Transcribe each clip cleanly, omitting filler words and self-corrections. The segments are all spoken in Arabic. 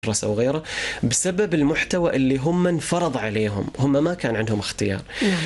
المدرسة وغيره بسبب المحتوى اللي هم انفرض عليهم، هم ما كان عندهم اختيار.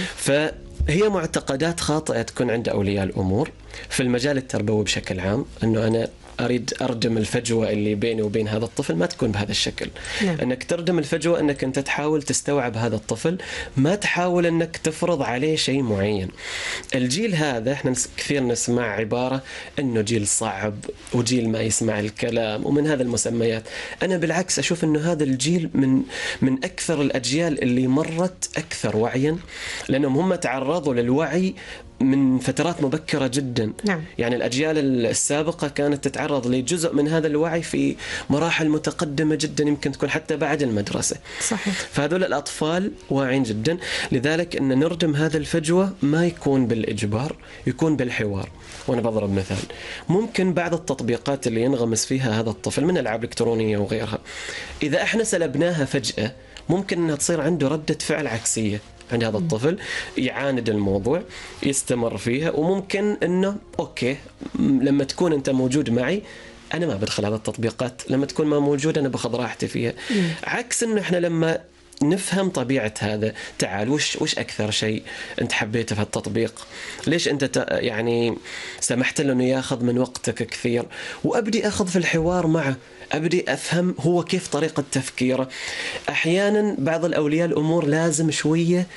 فهي معتقدات خاطئة تكون عند أولياء الأمور في المجال التربوي بشكل عام، أنه أنا أريد أردم الفجوة اللي بيني وبين هذا الطفل. ما تكون بهذا الشكل. أنك تردم الفجوة أنك أنت تحاول تستوعب هذا الطفل، ما تحاول أنك تفرض عليه شيء معين. الجيل هذا إحنا كثير نسمع عبارة أنه جيل صعب وجيل ما يسمع الكلام ومن هذا المسميات. أنا بالعكس أشوف أنه هذا الجيل من أكثر الأجيال اللي مرت أكثر وعيا، لأنهم هم تعرضوا للوعي من فترات مبكرة جدا. يعني الأجيال السابقة كانت تتعرض لجزء من هذا الوعي في مراحل متقدمة جدا، يمكن تكون حتى بعد المدرسة. صحيح. فهذول الأطفال واعين جدا. لذلك أن نردم هذا الفجوة ما يكون بالإجبار، يكون بالحوار. وأنا بضرب مثال، ممكن بعض التطبيقات اللي ينغمس فيها هذا الطفل من ألعاب إلكترونية وغيرها، إذا إحنا سلبناها فجأة ممكن أنها تصير عنده ردة فعل عكسية عند هذا الطفل، يعاند الموضوع، يستمر فيها. وممكن أنه أوكي لما تكون أنت موجود معي أنا ما بدخل هذا التطبيقات، لما تكون ما موجود أنا بخذ راحتي فيها. عكس أنه إحنا لما نفهم طبيعة هذا، تعال وش أكثر شيء أنت حبيته في التطبيق، ليش أنت يعني سمحت له أنه يأخذ من وقتك كثير، وأبدي أخذ في الحوار معه، أبدي أفهم هو كيف طريقة تفكيره. أحيانا بعض الأولياء الأمور لازم شوية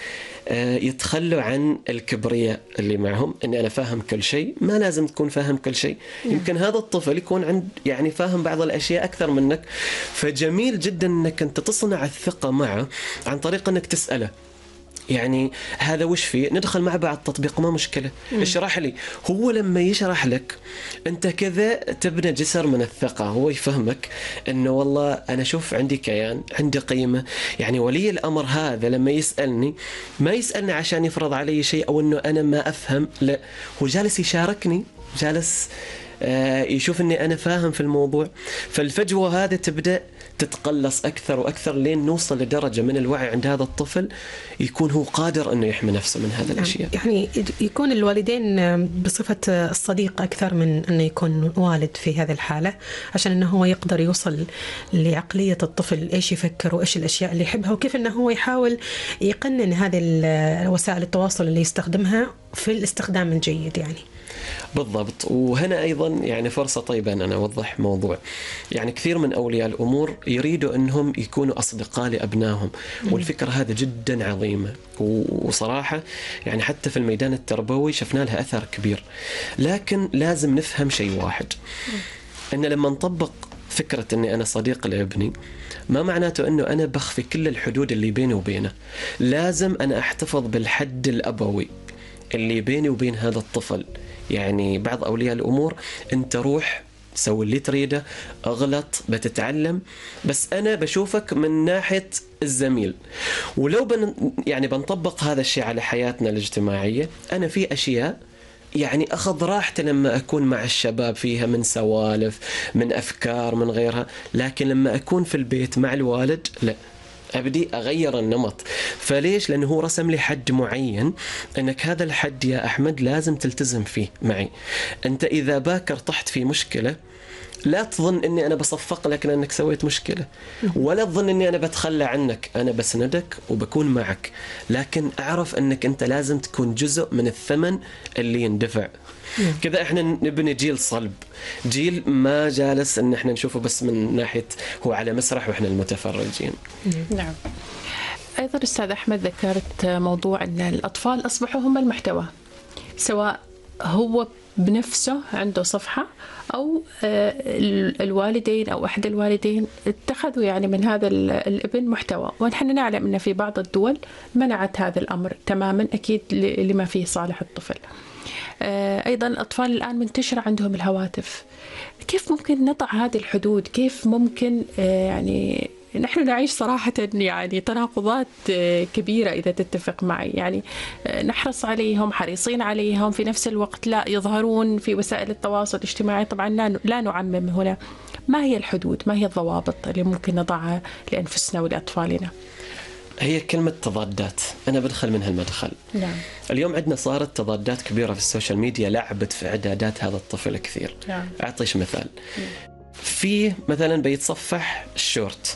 يتخلوا عن الكبرياء اللي معهم، أني أنا فاهم كل شيء. ما لازم تكون فاهم كل شيء، يمكن هذا الطفل يكون عند يعني فاهم بعض الأشياء أكثر منك. فجميل جدا أنك أنت تصنع الثقة معه عن طريق أنك تسأله، يعني هذا وش فيه، ندخل مع بعض تطبيق ما مشكلة، اشرح لي. هو لما يشرح لك أنت كذا تبنى جسر من الثقة، هو يفهمك أنه والله أنا شوف عندي كيان، عندي قيمة. يعني ولي الأمر هذا لما يسألني ما يسألني عشان يفرض علي شيء أو أنه أنا ما أفهم، لا، هو جالس يشاركني، جالس يشوف أني أنا فاهم في الموضوع. فالفجوة هذه تبدأ تتقلص أكثر وأكثر لين نوصل لدرجة من الوعي عند هذا الطفل يكون هو قادر أنه يحمي نفسه من هذه الأشياء. يعني يكون الوالدين بصفة الصديق أكثر من أنه يكون والد في هذه الحالة، عشان أنه هو يقدر يوصل لعقلية الطفل، إيش يفكر وإيش الأشياء اللي يحبها، وكيف أنه هو يحاول يقنن هذه وسائل التواصل اللي يستخدمها في الاستخدام الجيد. يعني بالضبط. وهنا أيضا يعني فرصة طيبة أن أنا أوضح موضوع. يعني كثير من أولياء الأمور يريدوا أنهم يكونوا أصدقاء لأبنائهم، والفكرة هذا جدا عظيمة، وصراحة يعني حتى في الميدان التربوي شفنا لها أثر كبير. لكن لازم نفهم شيء واحد، أن لما نطبق فكرة أني أنا صديق لابني ما معناته أنه أنا بخفي كل الحدود اللي بيني وبينه. لازم أنا أحتفظ بالحد الأبوي اللي بيني وبين هذا الطفل. يعني بعض أولياء الأمور أنت روح سوي اللي تريده، أغلط، بتتعلم، بس أنا بشوفك من ناحية الزميل. ولو يعني بنطبق هذا الشيء على حياتنا الاجتماعية، أنا في أشياء يعني أخذ راحتي لما أكون مع الشباب فيها، من سوالف، من أفكار، من غيرها. لكن لما أكون في البيت مع الوالد لا، أبدي أغير النمط. فليش؟ لأنه هو رسم لي حد معين، أنك هذا الحد يا أحمد لازم تلتزم فيه معي. أنت إذا باكر طحت في مشكلة لا تظن أني أنا بصفق لك لأنك سويت مشكلة، ولا تظن أني أنا بتخلى عنك. أنا بسندك وبكون معك، لكن أعرف أنك أنت لازم تكون جزء من الثمن اللي يندفع. كذا احنا نبني جيل صلب، جيل ما جالس ان احنا نشوفه بس من ناحية هو على مسرح واحنا المتفرجين. نعم. ايضا استاذ احمد ذكرت موضوع ان الاطفال اصبحوا هم المحتوى، سواء هو بنفسه عنده صفحة أو الوالدين أو أحد الوالدين اتخذوا يعني من هذا الابن محتوى. ونحن نعلم أن في بعض الدول منعت هذا الأمر تماما، أكيد لما فيه صالح الطفل. أيضا الأطفال الآن منتشر عندهم الهواتف. كيف ممكن نضع هذه الحدود؟ كيف ممكن يعني نحن نعيش صراحة يعني تناقضات كبيرة إذا تتفق معي، يعني نحرص عليهم، حريصين عليهم، في نفس الوقت لا يظهرون في وسائل التواصل الاجتماعي. طبعا لا نعمم هنا. ما هي الحدود؟ ما هي الضوابط اللي ممكن نضعها لأنفسنا ولأطفالنا؟ هي كلمة تضادات، أنا بدخل منها المدخل. نعم. اليوم عندنا صارت تضادات كبيرة في السوشيال ميديا، لعبت في إعدادات هذا الطفل كثير. نعم. أعطيش مثال. في مثلا بيتصفح الشورت